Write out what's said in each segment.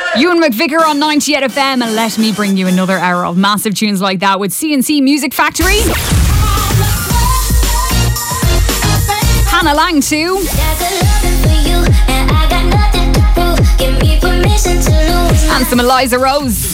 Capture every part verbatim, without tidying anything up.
Ewan McVicker on ninety-eight F M, and let me bring you another hour of massive tunes like that with C and C Music Factory. Hannah Lang too. And some Eliza Rose.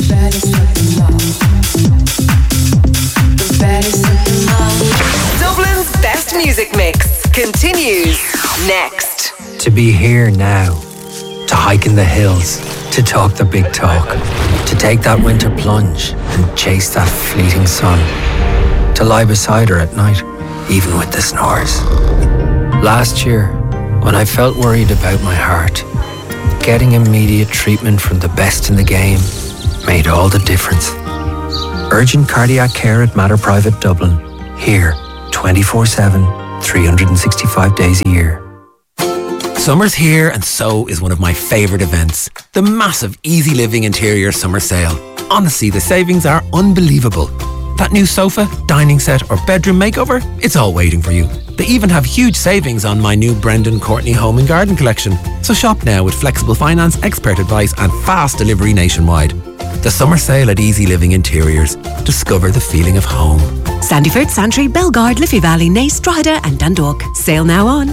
Dublin's best music mix continues next. To be here now, to hike in the hills, to talk the big talk, to take that winter plunge and chase that fleeting sun, to lie beside her at night, even with the snores. Last year, when I felt worried about my heart, getting immediate treatment from the best in the game made all the difference. Urgent cardiac care at Mater Private Dublin, here twenty-four seven, three hundred sixty-five days a year. Summer's here, and so is one of my favourite events, the massive Easy Living Interior Summer Sale. Honestly, the savings are unbelievable. That new sofa, dining set or bedroom makeover, it's all waiting for you. They even have huge savings on my new Brendan Courtney Home and Garden collection. So shop now with flexible finance, expert advice and fast delivery nationwide. The summer sale at Easy Living Interiors. Discover the feeling of home. Sandyford, Santry, Belgard, Liffey Valley, Naas, Drogheda and Dundalk. Sale now on.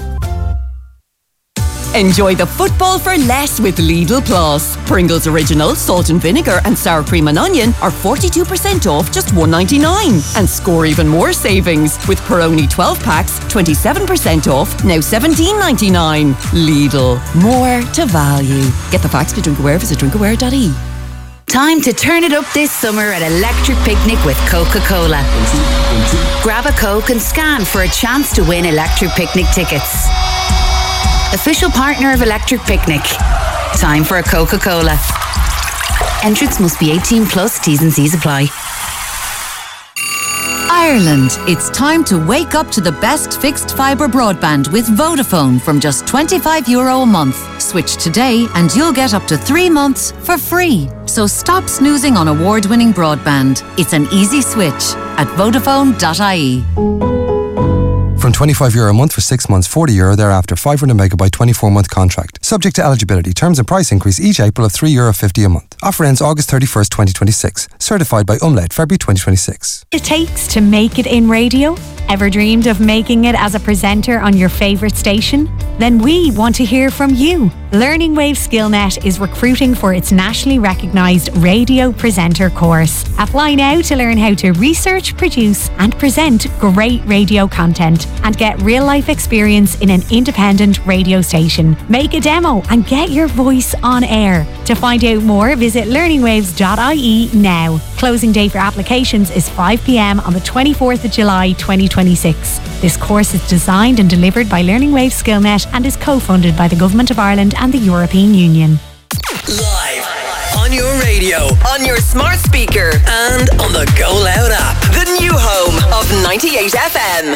Enjoy the football for less with Lidl Plus. Pringles Original, salt and vinegar and sour cream and onion are forty-two percent off just one ninety-nine. And score even more savings with Peroni twelve packs, twenty-seven percent off, now seventeen ninety-nine. Lidl, more to value. Get the facts to drinkaware, visit drinkaware dot I E. Time to turn it up this summer at Electric Picnic with Coca-Cola. Grab a Coke and scan for a chance to win Electric Picnic tickets. Official partner of Electric Picnic. Time for a Coca-Cola. Entrance must be eighteen plus, T's and C's apply. Ireland, it's time to wake up to the best fixed fibre broadband with Vodafone from just twenty-five euro a month. Switch today and you'll get up to three months for free. So stop snoozing on award-winning broadband. It's an easy switch at vodafone dot I E. From twenty-five euro a month for six months, forty euro thereafter, five hundred megabyte, twenty-four month contract. Subject to eligibility. Terms and price increase each April of three euro fifty a month. Offer ends August thirty-first, twenty twenty-six. Certified by Umlaut, February twenty twenty-six. It takes to make it in radio? Ever dreamed of making it as a presenter on your favourite station? Then we want to hear from you. Learning Wave Skillnet is recruiting for its nationally recognised radio presenter course. Apply now to learn how to research, produce and present great radio content and get real-life experience in an independent radio station. Make a demo and get your voice on air. To find out more, visit learning waves dot I E now. Closing day for applications is five p m on the twenty-fourth of July twenty twenty-six. This course is designed and delivered by Learning Wave Skillnet and is co-funded by the Government of Ireland and the European Union. Live on your radio, on your smart speaker, and on the Go Loud app. The new home of ninety-eight F M.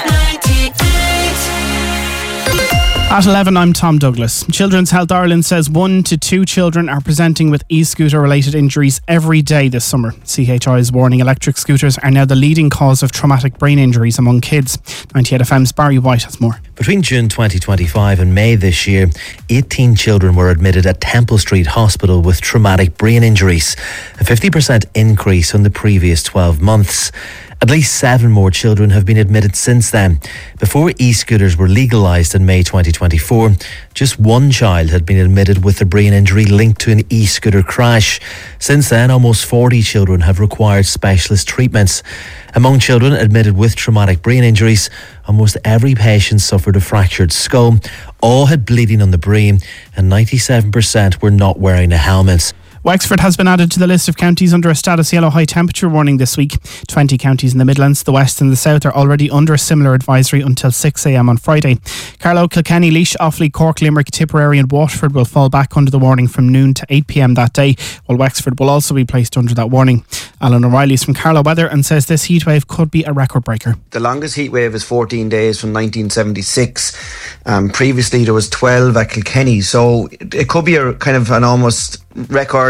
At eleven, I'm Tom Douglas. Children's Health Ireland says one to two children are presenting with e-scooter related injuries every day this summer. C H I is warning electric scooters are now the leading cause of traumatic brain injuries among kids. ninety-eight F M's Barry White has more. Between June twenty twenty-five and May this year, eighteen children were admitted at Temple Street Hospital with traumatic brain injuries, a fifty percent increase on the previous twelve months. At least seven more children have been admitted since then. Before e-scooters were legalised in May twenty twenty-four, just one child had been admitted with a brain injury linked to an e-scooter crash. Since then, almost forty children have required specialist treatments. Among children admitted with traumatic brain injuries, almost every patient suffered a fractured skull, all had bleeding on the brain, and ninety-seven percent were not wearing a helmet. Wexford has been added to the list of counties under a status yellow high temperature warning this week. twenty counties in the Midlands, the West and the South are already under a similar advisory until six a m on Friday. Carlow, Kilkenny, Laois, Offaly, Cork, Limerick, Tipperary and Waterford will fall back under the warning from noon to eight p m that day, while Wexford will also be placed under that warning. Alan O'Reilly is from Carlow Weather and says this heatwave could be a record breaker. The longest heatwave is fourteen days from nineteen seventy-six. Um, previously there was twelve at Kilkenny, so it could be a kind of an almost record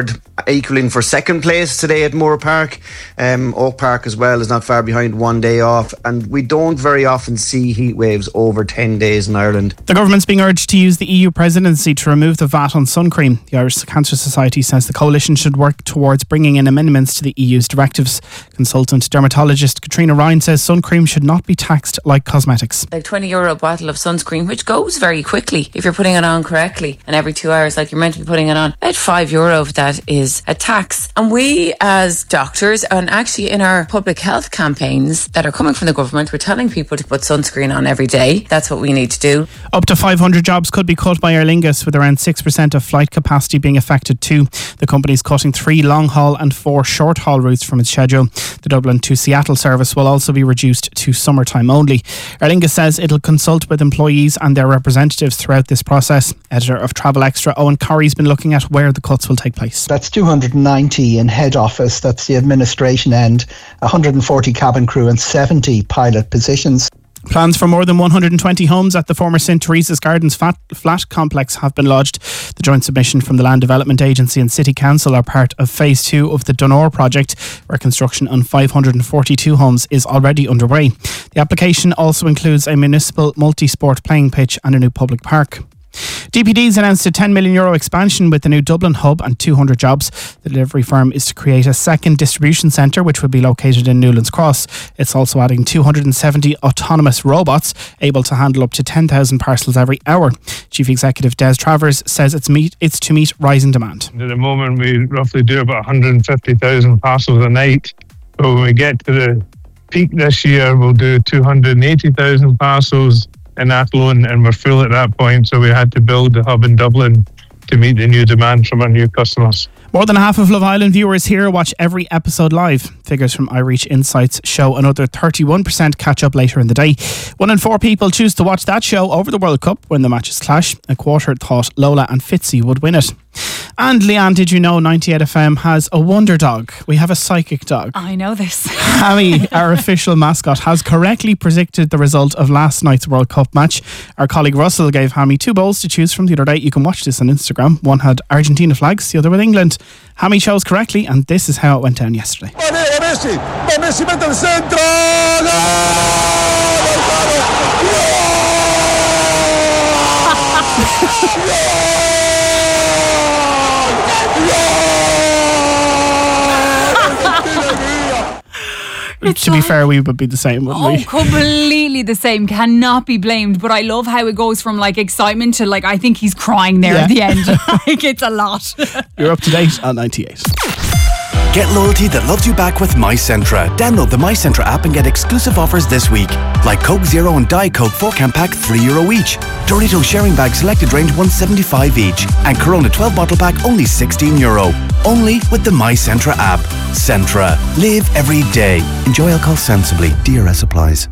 equaling for second place today at Moore Park. Um, Oak Park as well is not far behind, one day off, and we don't very often see heat waves over ten days in Ireland. The government's being urged to use the E U presidency to remove the V A T on sun cream. The Irish Cancer Society says the coalition should work towards bringing in amendments to the E U's directives. Consultant dermatologist Katrina Ryan says sun cream should not be taxed like cosmetics. Like twenty euro bottle of sunscreen, which goes very quickly if you're putting it on correctly, and every two hours like you're meant to be putting it on. At five euro of that is a tax. And we as doctors, and actually in our public health campaigns that are coming from the government, we're telling people to put sunscreen on every day. That's what we need to do. Up to five hundred jobs could be cut by Aer Lingus, with around six percent of flight capacity being affected too. The company is cutting three long haul and four short haul routes from its schedule. The Dublin to Seattle service will also be reduced to summertime only. Aer Lingus says it'll consult with employees and their representatives throughout this process. Editor of Travel Extra, Owen Corrie's been looking at where the cuts will take place. That's two hundred ninety in head office, that's the administration end, one hundred forty cabin crew and seventy pilot positions. Plans for more than one hundred twenty homes at the former St Teresa's Gardens flat, flat complex have been lodged. The joint submission from the Land Development Agency and City Council are part of phase two of the Dunor project, where construction on five hundred forty-two homes is already underway. The application also includes a municipal multi-sport playing pitch and a new public park. D P D's announced a ten million euro expansion with the new Dublin hub and two hundred jobs. The delivery firm is to create a second distribution centre which will be located in Newlands Cross. It's also adding two hundred seventy autonomous robots able to handle up to ten thousand parcels every hour. Chief Executive Des Travers says it's, meet, it's to meet rising demand. At the moment we roughly do about one hundred fifty thousand parcels a night, but when we get to the peak this year we'll do two hundred eighty thousand parcels in Athlone, and we're full at that point, so we had to build the hub in Dublin to meet the new demand from our new customers. More than half of Love Island viewers here watch every episode live. Figures from iReach Insights show another thirty-one percent catch up later in the day. One in four people choose to watch that show over the World Cup when the matches clash. A quarter thought Lola and Fitzy would win it. And Leanne, did you know ninety-eight F M has a wonder dog? We have a psychic dog. I know this. Hammy, our official mascot, has correctly predicted the result of last night's World Cup match. Our colleague Russell gave Hammy two bowls to choose from the other day. You can watch this on Instagram. One had Argentina flags, the other with England. Hammy chose correctly, and this is how it went down yesterday. Messi, Messi mete el centro. It's to be fair, we would be the same, wouldn't oh, we? completely the same. Cannot be blamed. But I love how it goes from like excitement to like, I think he's crying there yeah. at the end. Like, it's a lot. You're up to date on ninety-eight. Get loyalty that loves you back with MyCentra. Download the MyCentra app and get exclusive offers this week. Like Coke Zero and Diet Coke four can pack three euro each. Doritos sharing bag selected range one seventy-five each. And Corona twelve bottle pack only sixteen euro. Only with the MyCentra app. Centra. Live every day. Enjoy alcohol sensibly. D R S applies.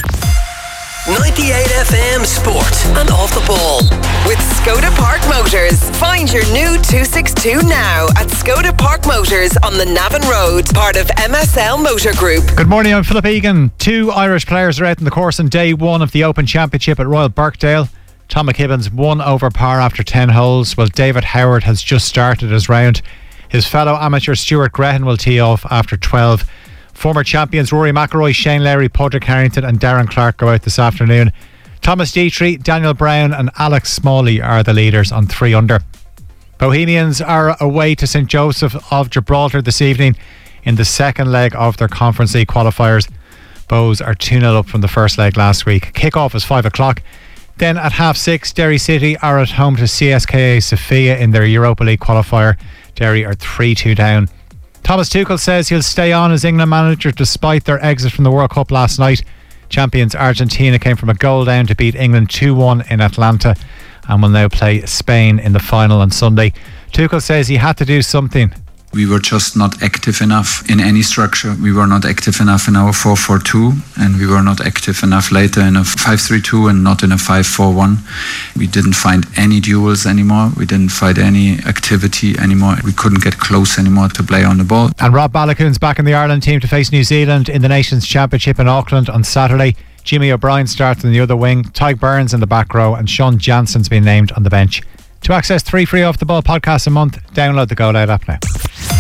ninety-eight F M Sport and Off the Ball with Skoda Park Motors. Find your new two sixty-two now at Skoda Park Motors on the Navan Road, part of M S L Motor Group. Good morning, I'm Philip Egan. Two Irish players are out in the course on day one of the Open Championship at Royal Birkdale. Tom McKibbin's won over par after ten holes, while David Howard has just started his round. His fellow amateur Stuart Grehan will tee off after twelve. Former champions Rory McIlroy, Shane Lowry, Padraig Harrington and Darren Clark go out this afternoon. Thomas Dietrich, Daniel Brown and Alex Smalley are the leaders on three under. Bohemians are away to Saint Joseph of Gibraltar this evening in the second leg of their Conference League qualifiers. Bows are two nil up from the first leg last week. Kick-off is five o'clock. Then at half six, Derry City are at home to C S K A Sofia in their Europa League qualifier. Derry are three two down. Thomas Tuchel says he'll stay on as England manager despite their exit from the World Cup last night. Champions Argentina came from a goal down to beat England two one in Atlanta and will now play Spain in the final on Sunday. Tuchel says he had to do something. We were just not active enough in any structure. We were not active enough in our four four two, and we were not active enough later in a five three two and not in a five four one. We didn't find any duels anymore. We didn't find any activity anymore. We couldn't get close anymore to play on the ball. And Rob Balakoon's back in the Ireland team to face New Zealand in the Nations Championship in Auckland on Saturday. Jimmy O'Brien starts in the other wing, Tyg Burns in the back row, and Sean Jansen's been named on the bench. To access three free Off the Ball podcasts a month, download the Go Loud app now.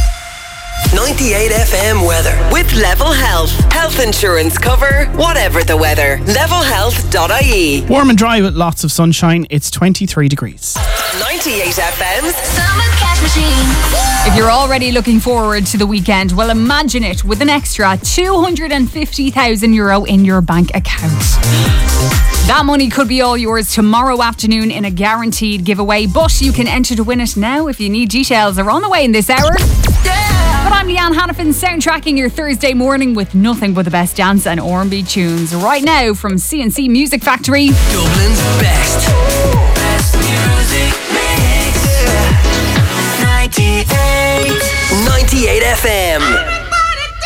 ninety-eight F M weather with Level Health. Health insurance cover, whatever the weather. level health dot I E. Warm and dry with lots of sunshine. It's twenty-three degrees. ninety-eight F M's Summer Cash Machine. If you're already looking forward to the weekend, well, imagine it with an extra two hundred fifty thousand euro in your bank account. That money could be all yours tomorrow afternoon in a guaranteed giveaway, but you can enter to win it now if you need details. They're on the way in this hour. Yeah. But I'm Leanne Hannafin, soundtracking your Thursday morning with nothing but the best dance and R and B tunes. Right now from C and C Music Factory. Dublin's